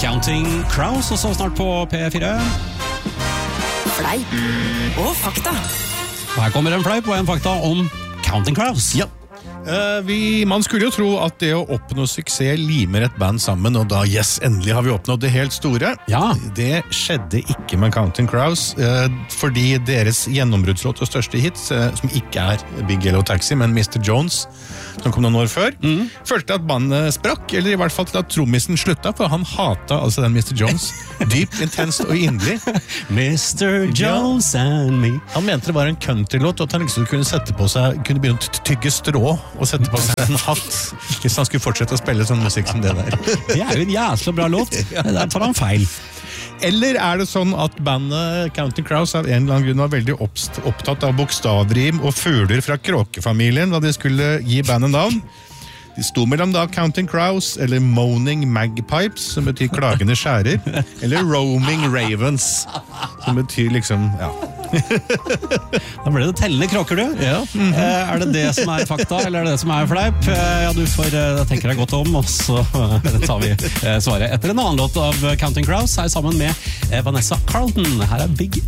Counting Crows, og så snart på P4. Fleip og fakta. Her kommer en fleip og en fakta om Counting Crows. Ja. Man skulle jo tro at det å oppnå suksess limer et band sammen, og da, endelig har vi oppnådd det helt store. Ja. Det skjedde ikke med Counting Crows, fordi deres gjennombruddslåt og største hit, som ikke er Big Yellow Taxi, men Mr. Jones, som kom noen år før, følte at bandet sprakk, eller i hvert fall til at trommisen slutta, for han hata altså den Mr. Jones dypt, intenst og inderlig. Mr. Jones and me. Han mente det var en countrylåt, og at han liksom kunne begynne å tygge strå og sette på seg en hatt hvis han skulle fortsette å spille sånn musikk som det der. Det er jo en jæsla bra låt. Der tar han feil. Eller er det sånn at bandet Counting Crows av en eller annen grunn var veldig opptatt av bokstavrim og fugler fra kråkefamilien da de skulle gi bandet navn? De sto mellom da Counting Crows eller Moaning Magpipes, som betyr klagende skjærer, eller Roaming Ravens, som betyr liksom, ja. Da ble det tellende kråker, du. Ja. Er det det som er fakta, eller er det det som er fleip? Ja, du får tenke deg godt om, og så tar vi svaret etter en annen låt av Counting Crows, her sammen med Vanessa Carlton. Her er Big